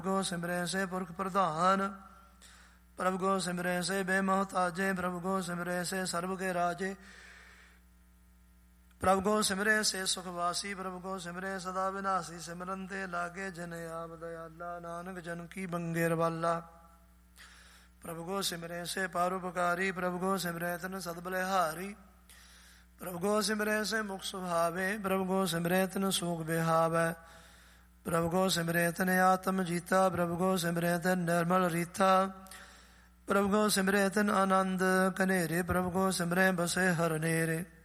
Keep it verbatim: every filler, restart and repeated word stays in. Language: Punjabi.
ਗੋ ਸਿਮਰੈ ਸੇ ਪੁਰਖ ਪ੍ਰਧਾਨ। ਪ੍ਰਭ ਗੋ ਸਿਮਰੈ ਸੇ ਬੇਮੋਹਤਾਜੇ। ਪ੍ਰਭ ਗੋ ਸਿਮਰੈ ਸੇ ਸਰਬ ਕੇ ਰਾਜੇ। ਪ੍ਰਭ ਗੋ ਸਿਮਰੈ ਸੇ ਸੁਖਵਾਸੀ। ਪ੍ਰਭ ਗੋ ਸਿਮਰੈ ਸਦਾ ਵਿਨਾਸੀ। ਸਿਮਰਨ ਤੇ ਲਾਗੇ ਜਨ ਆਪ ਦਇਆਲਾ। ਨਾਨਕ ਜਨ ਕੀ ਬੰਗੇ ਰਵਾਲਾ। ਪ੍ਰਭ ਗੋ ਸਿਮਰੈ ਸੇ ਪਰਉਪਕਾਰੀ। ਪ੍ਰਭ ਗੋ ਸਿਮਰੈ ਤਨ ਸਦ ਬਲਿਹਾਰੀ। ਪ੍ਰਭ ਗੋ ਸਿਮਰੈ ਸੇ ਮੁਖ ਸੁਭਾਵੇ। ਪ੍ਰਭ ਗੋ ਸਿਮਰੈ ਤਨ ਸੂਖ ਬਿਹਾਵੈ। ਪ੍ਰਭ ਗੋ ਸਿਮਰੈ ਤਨ ਆਤਮ ਜੀਤਾ। ਪ੍ਰਭ ਗੋ ਸਿਮਰੈ ਤਨ ਨਿਰਮਲ ਰੀਤਾ। ਪ੍ਰਭ ਗੋ ਸਿਮਰੈ ਤਨ ਆਨੰਦ ਕਨੇਰੇ। ਪ੍ਰਭ ਗੋ ਸਿਮਰੈ ਬਸੇ ਹਰ ਨੇਰੇ।